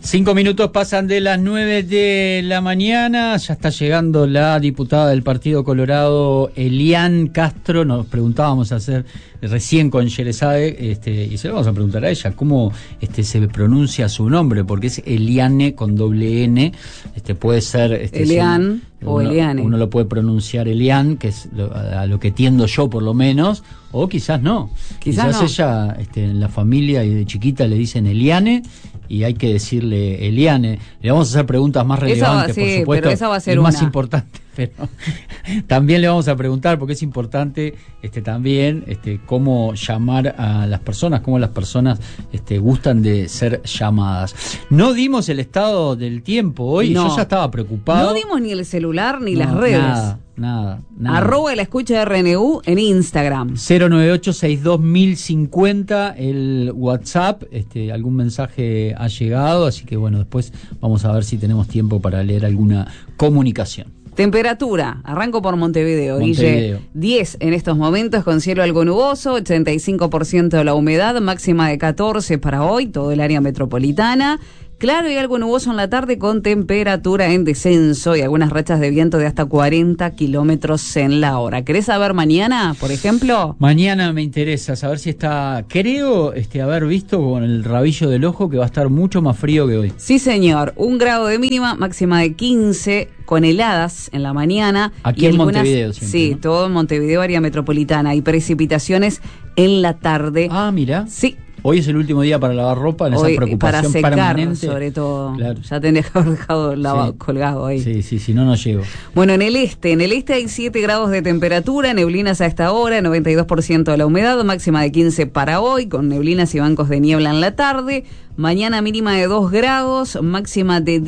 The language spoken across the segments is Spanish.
5 minutos pasan de las 9 de la mañana, ya está llegando la diputada del Partido Colorado, Elian Castro. Nos preguntábamos recién con Sherezade, y se lo vamos a preguntar a ella, cómo se pronuncia su nombre, porque es Eliane con doble N, puede ser... Elian o Eliane. Uno lo puede pronunciar Elian, que es a lo que tiendo yo por lo menos, o quizás no. Quizás no. Ella, en la familia y de chiquita le dicen Eliane, y hay que decirle Eliane. Le vamos a hacer preguntas más relevantes, por supuesto, pero esa va a ser y más importante, pero también le vamos a preguntar, porque es importante también cómo llamar a las personas, cómo las personas gustan de ser llamadas. No dimos el estado del tiempo hoy, yo ya estaba preocupado. No dimos ni el celular ni las redes. Nada. @ la escucha de RNU en Instagram. 098-62-1050 el WhatsApp. Algún mensaje ha llegado, así que bueno, después vamos a ver si tenemos tiempo para leer alguna comunicación. Temperatura, arranco por Montevideo. Guille, 10 en estos momentos con cielo algo nuboso, 85% de la humedad, máxima de 14 para hoy, todo el área metropolitana. Claro y algo nuboso en la tarde con temperatura en descenso y algunas rachas de viento de hasta 40 kilómetros en la hora. ¿Querés saber mañana, por ejemplo? Mañana me interesa saber si está... Creo haber visto con el rabillo del ojo que va a estar mucho más frío que hoy. Sí, señor. 1 grado de mínima, máxima de 15, con heladas en la mañana. Aquí en Montevideo siempre, sí, ¿no? Todo en Montevideo, área metropolitana. Y precipitaciones en la tarde. Ah, mira. Sí. Hoy es el último día para lavar ropa, en esa preocupación para secar, permanente. Sobre todo. Claro. Ya tendría que haber dejado colgado ahí. Sí, si no llego. Bueno, en el este hay 7 grados de temperatura, neblinas a esta hora, 92% de la humedad, máxima de 15 para hoy, con neblinas y bancos de niebla en la tarde. Mañana mínima de 2 grados, máxima de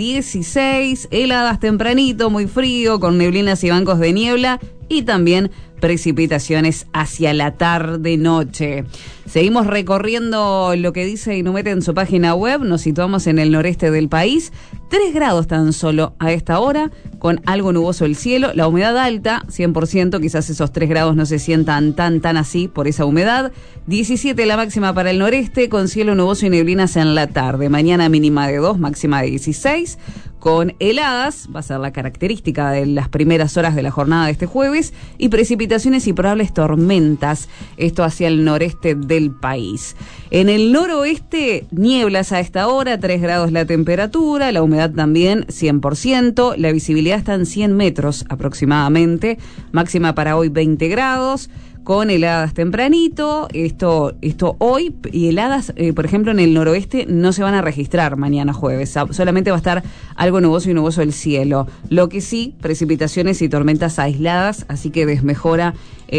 16, heladas tempranito, muy frío, con neblinas y bancos de niebla y también precipitaciones hacia la tarde-noche. Seguimos recorriendo lo que dice Inumet en su página web, nos situamos en el noreste del país, 3 grados tan solo a esta hora, con algo nuboso el cielo, la humedad alta, 100%, quizás esos 3 grados no se sientan tan así por esa humedad, 17 la máxima para el noreste, con cielo nuboso y neblinas en la tarde, mañana mínima de 2, máxima de 16, con heladas, va a ser la característica de las primeras horas de la jornada de este jueves, y precipitaciones y probables tormentas, esto hacia el noreste del país. En el noroeste, nieblas a esta hora, 3 grados la temperatura, la humedad también 100%, la visibilidad está en 100 metros aproximadamente, máxima para hoy 20 grados, con heladas tempranito, esto hoy, y heladas, por ejemplo, en el noroeste no se van a registrar mañana jueves, solamente va a estar algo nuboso y nuboso el cielo. Lo que sí, precipitaciones y tormentas aisladas, así que desmejora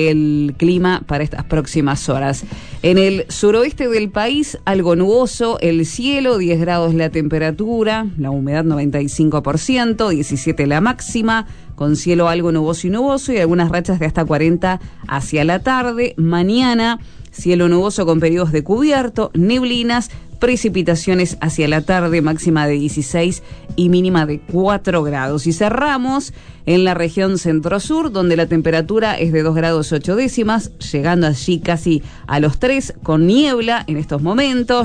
el clima para estas próximas horas. En el suroeste del país, algo nuboso el cielo, 10 grados la temperatura, la humedad 95%, 17 la máxima, con cielo algo nuboso y algunas rachas de hasta 40 hacia la tarde. Mañana, cielo nuboso con periodos de cubierto, neblinas, precipitaciones hacia la tarde, máxima de 16 y mínima de 4 grados. Y cerramos en la región centro-sur, donde la temperatura es de 2 grados 8 décimas, llegando allí casi a los 3, con niebla en estos momentos,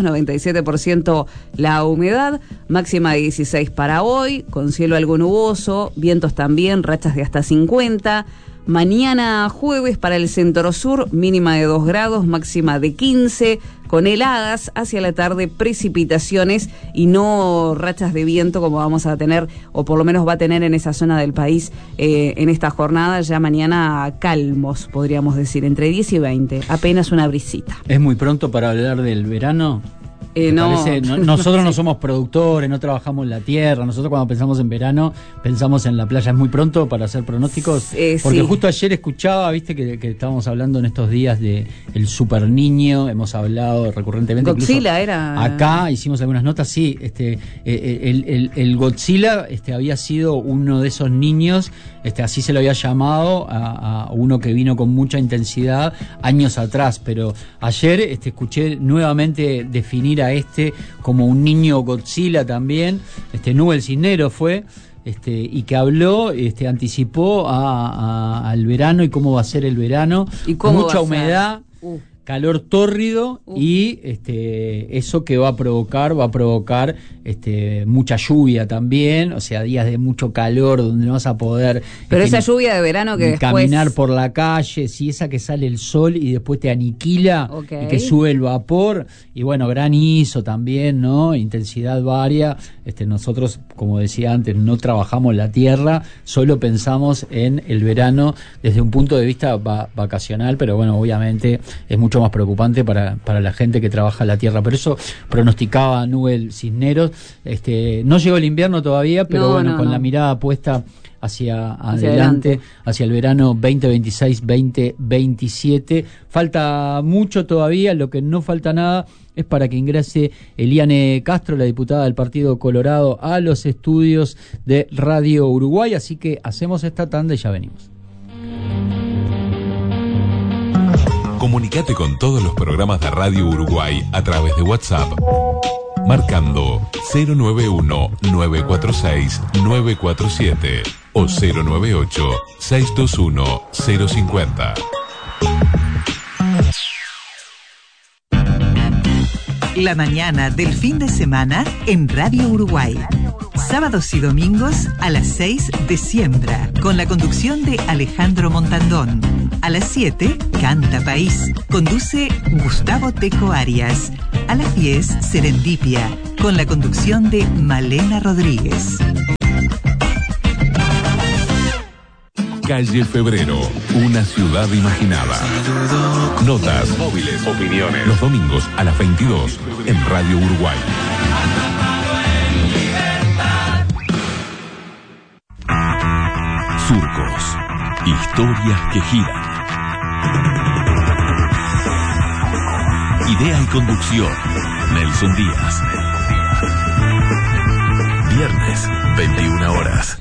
97% la humedad, máxima de 16 para hoy, con cielo algo nuboso, vientos también, rachas de hasta 50. Mañana jueves para el centro-sur, mínima de 2 grados, máxima de 15, con heladas hacia la tarde, precipitaciones y no rachas de viento como vamos a tener, o por lo menos va a tener en esa zona del país en esta jornada. Ya mañana calmos, podríamos decir, entre 10 y 20, apenas una brisita. ¿Es muy pronto para hablar del verano? No, nosotros no somos productores, no trabajamos en la tierra. Nosotros cuando pensamos en verano pensamos en la playa. ¿Es muy pronto para hacer pronósticos? Porque justo ayer escuchaba, viste que estábamos hablando en estos días de el super niño. Hemos hablado recurrentemente. Godzilla era. Acá hicimos algunas notas. Sí, el Godzilla había sido uno de esos niños. Así se lo había llamado a uno que vino con mucha intensidad años atrás. Pero ayer escuché nuevamente definir a como un niño Godzilla también. Nubel Cisneros fue, y que habló, anticipó al verano y cómo va a ser el verano. ¿Y cómo mucha humedad, calor tórrido y eso que va a provocar mucha lluvia también, o sea, días de mucho calor donde no vas a poder pero esa lluvia de verano que caminar después... por la calle, si esa que sale el sol y después te aniquila, y que sube el vapor, y bueno, granizo también, ¿no? Intensidad varia. Nosotros, como decía antes, no trabajamos la tierra, solo pensamos en el verano desde un punto de vista vacacional, pero bueno, obviamente es mucho más preocupante para la gente que trabaja la tierra. Pero eso pronosticaba Nubel Cisneros. No llegó el invierno todavía, pero la mirada puesta hacia adelante, hacia el verano 2026-2027. Falta mucho todavía, lo que no falta nada es para que ingrese Eliane Castro, la diputada del Partido Colorado, a los estudios de Radio Uruguay, así que hacemos esta tanda y ya venimos. Comunicate con todos los programas de Radio Uruguay a través de WhatsApp, marcando 091-946-947 o 098-621-050. La mañana del fin de semana en Radio Uruguay. Sábados y domingos a las 6 de Siembra, con la conducción de Alejandro Montandón. A las 7, Canta País. Conduce Gustavo Teco Arias. A las 10, Serendipia, con la conducción de Malena Rodríguez. Calle Febrero, una ciudad imaginada. Notas, móviles, opiniones. Los domingos a las 22 en Radio Uruguay. Surcos, historias que giran. Idea y conducción, Nelson Díaz. Viernes, 21 horas.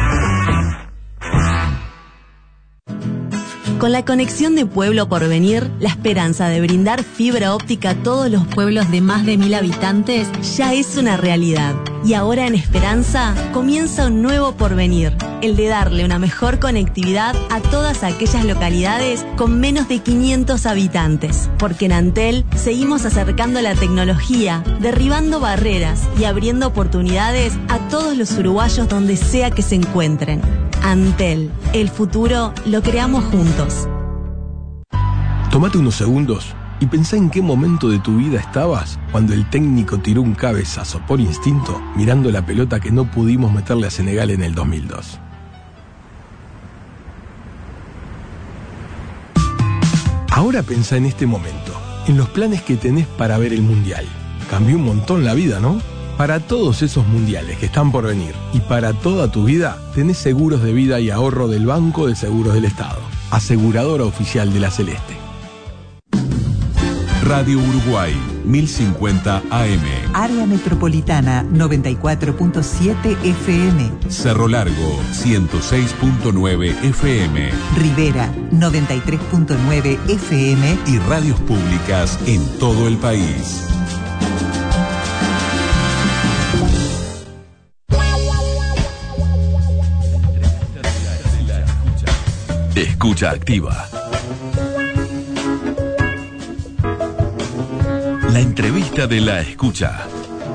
Con la conexión de Pueblo Porvenir, la esperanza de brindar fibra óptica a todos los pueblos de más de 1000 habitantes ya es una realidad. Y ahora en Esperanza comienza un nuevo porvenir, el de darle una mejor conectividad a todas aquellas localidades con menos de 500 habitantes. Porque en Antel seguimos acercando la tecnología, derribando barreras y abriendo oportunidades a todos los uruguayos donde sea que se encuentren. Antel, el futuro lo creamos juntos. Tómate unos segundos y pensá en qué momento de tu vida estabas cuando el técnico tiró un cabezazo por instinto mirando la pelota que no pudimos meterle a Senegal en el 2002. Ahora pensá en este momento, en los planes que tenés para ver el Mundial. Cambió un montón la vida, ¿no? Para todos esos mundiales que están por venir y para toda tu vida, tenés seguros de vida y ahorro del Banco de Seguros del Estado, aseguradora oficial de la Celeste. Radio Uruguay, 1050 AM. Área Metropolitana, 94.7 FM. Cerro Largo, 106.9 FM. Rivera, 93.9 FM. Y radios públicas en todo el país. Escucha activa. La entrevista de la escucha.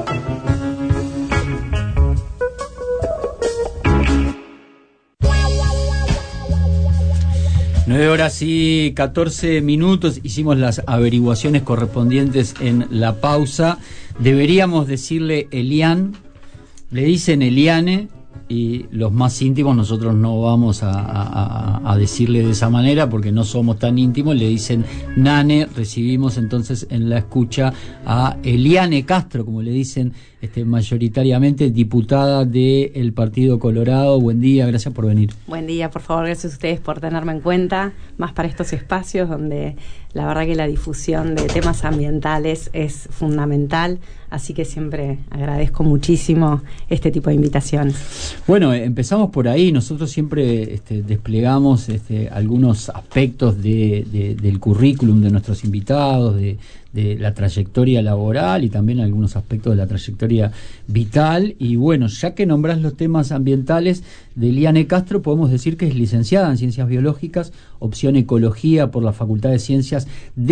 Nueve horas y 14 minutos. Hicimos las averiguaciones correspondientes en la pausa. Deberíamos decirle Elian, le dicen Eliane, y los más íntimos nosotros no vamos a decirle de esa manera porque no somos tan íntimos, le dicen Nane. Recibimos entonces en la escucha a Eliane Castro, como le dicen mayoritariamente, diputada del Partido Colorado. Buen día, gracias por venir. Buen día, por favor, gracias a ustedes por tenerme en cuenta, más para estos espacios donde la verdad que la difusión de temas ambientales es fundamental, así que siempre agradezco muchísimo este tipo de invitaciones. Bueno, empezamos por ahí. Nosotros siempre desplegamos algunos aspectos del currículum de nuestros invitados, de la trayectoria laboral y también algunos aspectos de la trayectoria vital. Y bueno, ya que nombrás los temas ambientales de Eliane Castro, podemos decir que es licenciada en Ciencias Biológicas, opción Ecología por la Facultad de Ciencias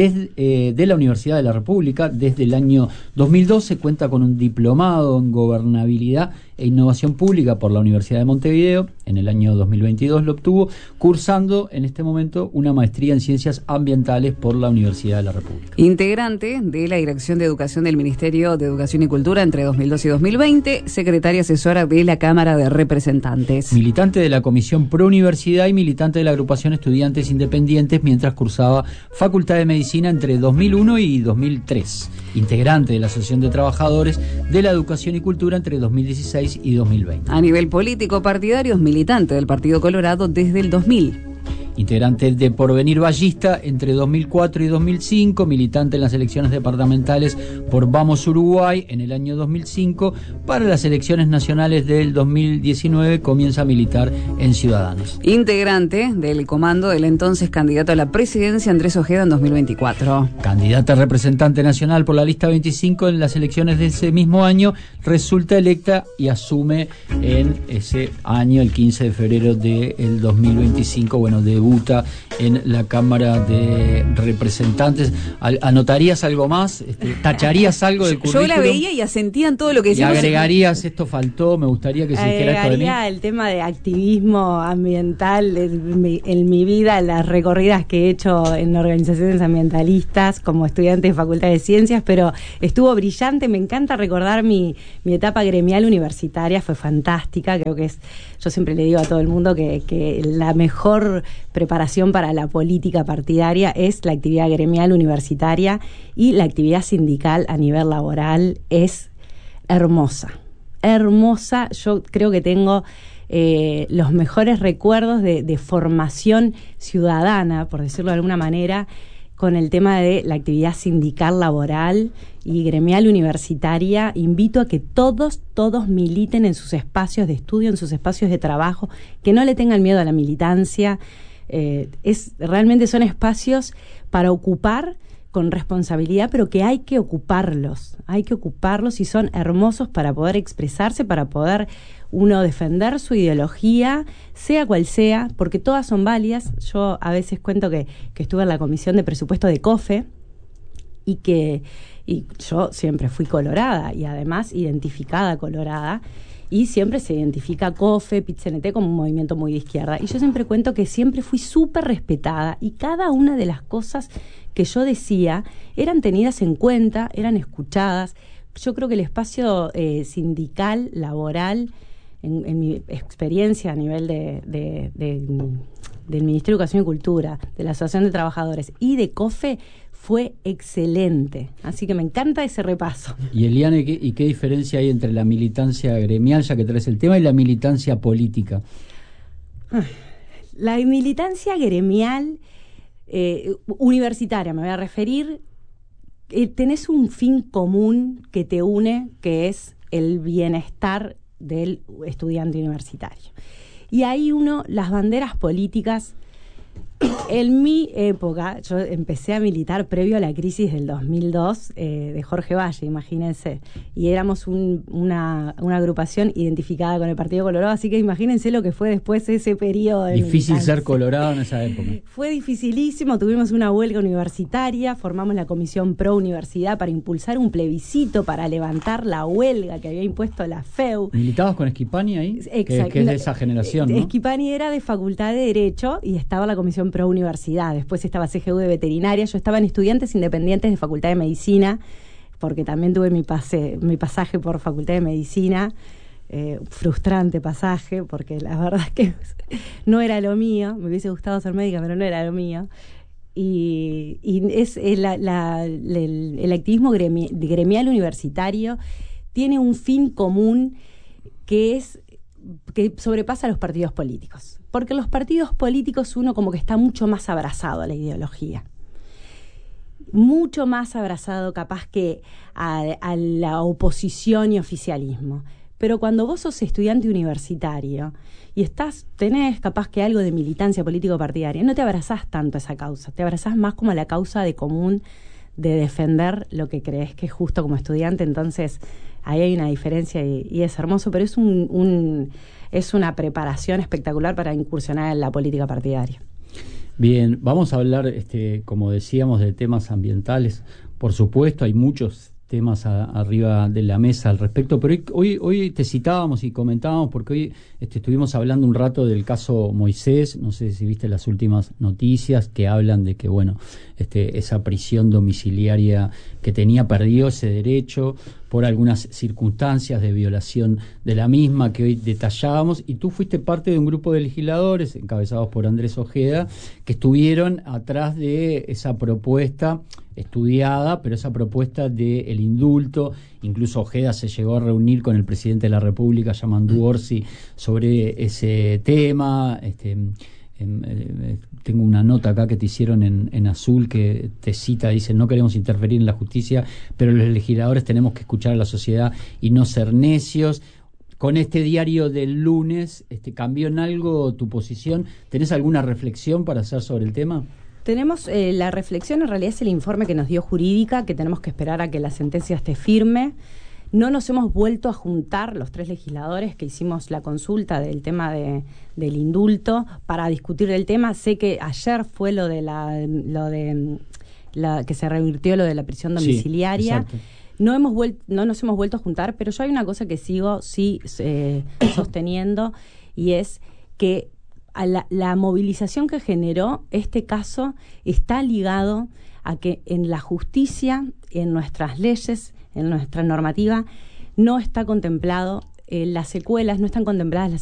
de la Universidad de la República. Desde el año 2012 cuenta con un diplomado en Gobernabilidad e Innovación Pública por la Universidad de Montevideo. En el año 2022 lo obtuvo, cursando en este momento una maestría en Ciencias Ambientales por la Universidad de la República. Integrante de la Dirección de Educación del Ministerio de Educación y Cultura entre 2012 y 2020, secretaria asesora de la Cámara de Representantes. Militante de la Comisión Pro Universidad y militante de la agrupación Estudiantes Independientes mientras cursaba Facultad de Medicina entre 2001 y 2003. Integrante de la Asociación de Trabajadores de la Educación y Cultura entre 2016 y 2020. A nivel político partidario es militante del Partido Colorado desde el 2000. Integrante de Porvenir Ballista entre 2004 y 2005, militante en las elecciones departamentales por Vamos Uruguay en el año 2005. Para las elecciones nacionales del 2019 comienza a militar en Ciudadanos. Integrante del comando del entonces candidato a la presidencia Andrés Ojeda en 2024. Candidata a representante nacional por la lista 25 en las elecciones de ese mismo año, resulta electa y asume en ese año, el 15 de febrero del 2025, bueno, debuta en la Cámara de Representantes. ¿Anotarías algo más? ¿Tacharías algo del currículum? Yo la veía y asentía en todo lo que decíamos. ¿Y agregarías esto faltó? Me gustaría que se dijera esto de mí. El tema de activismo ambiental en mi vida, las recorridas que he hecho en organizaciones ambientalistas como estudiante de Facultad de Ciencias, pero estuvo brillante. Me encanta recordar mi etapa gremial universitaria, fue fantástica. Creo que yo siempre le digo a todo el mundo que la mejor preparación para la política partidaria es la actividad gremial universitaria, y la actividad sindical a nivel laboral es hermosa. Yo creo que tengo los mejores recuerdos de formación ciudadana, por decirlo de alguna manera, con el tema de la actividad sindical laboral y gremial universitaria. Invito a que todos militen en sus espacios de estudio, en sus espacios de trabajo, que no le tengan miedo a la militancia. Realmente son espacios para ocupar con responsabilidad, pero que hay que ocuparlos y son hermosos para poder expresarse, para poder uno defender su ideología, sea cual sea, porque todas son válidas. Yo a veces cuento que estuve en la comisión de presupuesto de COFE y yo siempre fui colorada y además identificada colorada, y siempre se identifica COFE, PIT-CNT como un movimiento muy de izquierda. Y yo siempre cuento que siempre fui súper respetada y cada una de las cosas que yo decía eran tenidas en cuenta, eran escuchadas. Yo creo que el espacio sindical, laboral, en mi experiencia a nivel del Ministerio de Educación y Cultura, de la Asociación de Trabajadores y de COFE, fue excelente. Así que me encanta ese repaso. Y Eliane, ¿qué diferencia hay entre la militancia gremial, ya que traes el tema, y la militancia política? La militancia gremial, universitaria, me voy a referir, tenés un fin común que te une, que es el bienestar del estudiante universitario. Y ahí las banderas políticas. En mi época, yo empecé a militar previo a la crisis del 2002 de Jorge Valle, imagínense, y éramos una agrupación identificada con el Partido Colorado, así que imagínense lo que fue después ese periodo de difícil militancia. Ser colorado en esa época. Fue dificilísimo, tuvimos una huelga universitaria, formamos la Comisión Pro Universidad para impulsar un plebiscito para levantar la huelga que había impuesto la FEU. ¿Militabas con Schipani ahí? Exacto. Que es de esa generación, ¿no? Schipani era de Facultad de Derecho y estaba la Comisión Pro Universidad. Después estaba CGU de Veterinaria. Yo estaba en Estudiantes Independientes de Facultad de Medicina, porque también tuve mi pasaje por Facultad de Medicina. Frustrante pasaje, porque la verdad es que no era lo mío. Me hubiese gustado ser médica, pero no era lo mío. Y es el activismo gremial universitario tiene un fin común que sobrepasa a los partidos políticos. Porque en los partidos políticos uno como que está mucho más abrazado a la ideología. Mucho más abrazado capaz que a la oposición y oficialismo. Pero cuando vos sos estudiante universitario y tenés capaz que algo de militancia político-partidaria, no te abrazás tanto a esa causa, te abrazás más como a la causa de común defender lo que crees que es justo como estudiante. Entonces ahí hay una diferencia y es hermoso, pero es es una preparación espectacular para incursionar en la política partidaria. Bien, vamos a hablar, como decíamos, de temas ambientales. Por supuesto, hay muchos temas arriba de la mesa al respecto, pero hoy te citábamos y comentábamos porque hoy estuvimos hablando un rato del caso Moisés. No sé si viste las últimas noticias que hablan de que, bueno, esa prisión domiciliaria que tenía, perdió ese derecho por algunas circunstancias de violación de la misma que hoy detallábamos, y tú fuiste parte de un grupo de legisladores encabezados por Andrés Ojeda que estuvieron atrás de esa propuesta estudiada, pero esa propuesta del indulto. Incluso Ojeda se llegó a reunir con el presidente de la República, Yamandu Orsi, sobre ese tema. Tengo una nota acá que te hicieron en Azul que te cita, dice: no queremos interferir en la justicia, pero los legisladores tenemos que escuchar a la sociedad y no ser necios. Con este diario del lunes, ¿cambió en algo tu posición? ¿Tenés alguna reflexión para hacer sobre el tema? Tenemos la reflexión, en realidad es el informe que nos dio Jurídica, que tenemos que esperar a que la sentencia esté firme. No nos hemos vuelto a juntar los 3 legisladores que hicimos la consulta del tema del indulto para discutir del tema. Sé que ayer fue lo de que se revirtió lo de la prisión domiciliaria. Sí, no nos hemos vuelto a juntar, pero yo hay una cosa que sigo sosteniendo, y es que la movilización que generó este caso está ligado a que en la justicia, en nuestras leyes, en nuestra normativa, no está contemplado las secuelas, no están contempladas las